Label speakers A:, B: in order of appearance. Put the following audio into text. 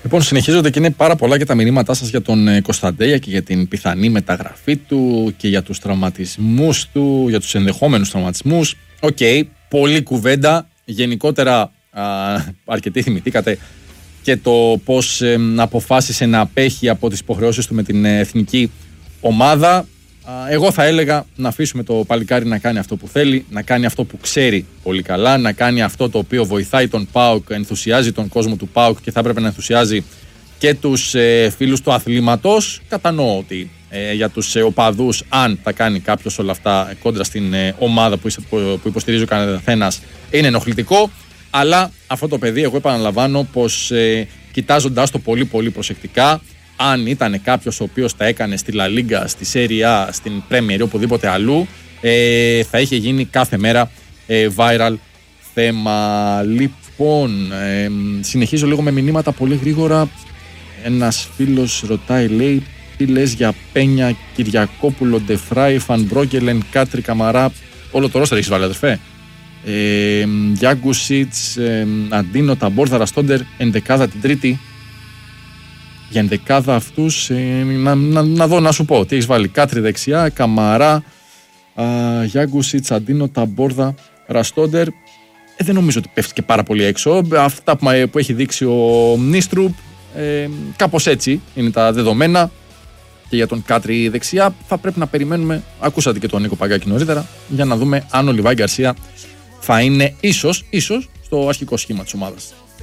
A: Λοιπόν, συνεχίζονται και είναι πάρα πολλά και τα μηνύματά σας για τον Κωνσταντέλια και για την πιθανή μεταγραφή του και για τους τραυματισμούς του, για τους ενδεχόμενους τραυματισμούς. Οκ, πολλή κουβέντα. Γενικότερα, αρκετοί θυμηθήκατε και το πώς αποφάσισε να απέχει από τις υποχρεώσεις του με την εθνική ομάδα. Εγώ θα έλεγα να αφήσουμε το παλικάρι να κάνει αυτό που θέλει, να κάνει αυτό που ξέρει πολύ καλά, να κάνει αυτό το οποίο βοηθάει τον ΠΑΟΚ, ενθουσιάζει τον κόσμο του ΠΑΟΚ και θα έπρεπε να ενθουσιάζει και τους φίλους του αθλήματος. Κατανοώ ότι για τους οπαδούς, αν τα κάνει κάποιος όλα αυτά κόντρα στην ομάδα που υποστηρίζει ο καθένας, είναι ενοχλητικό. Αλλά αυτό το παιδί, εγώ επαναλαμβάνω πως κοιτάζοντας το πολύ πολύ προσεκτικά, αν ήταν κάποιος ο οποίος τα έκανε στη Λα Λίγκα, στη Serie A, στην Premier ή οπουδήποτε αλλού, θα είχε γίνει κάθε μέρα viral θέμα. Λοιπόν, συνεχίζω λίγο με μηνύματα πολύ γρήγορα. Ένας φίλος ρωτάει, λέει, τι λες για Πένια, Κυριακόπουλο, Ντεφράι, Φανμπρόκελεν, Κάτρι, Καμαρά? Όλο το ρόστερ έχεις βάλει, αδερφέ. Γιάγκουσιτς, Αντίνο, Ταμπόρδα, Ραστόντερ, ενδεκάδα την Τρίτη. Για ενδεκάδα αυτούς, να δω να σου πω τι έχεις βάλει. Κάτρι δεξιά, Καμαρά, Γιάγκουσιτς, Αντίνο, Ταμπόρδα, Ραστόντερ. Δεν νομίζω ότι πέφτει και πάρα πολύ έξω. Αυτά που έχει δείξει ο Νίστρουπ, κάπως έτσι είναι τα δεδομένα. Και για τον Κάτρι δεξιά θα πρέπει να περιμένουμε, ακούσατε και τον Νίκο Παγκάκη νωρίτερα, για να δούμε αν ο Λιβάη Γκαρσία θα είναι ίσως στο αρχικό σχήμα της ομάδας.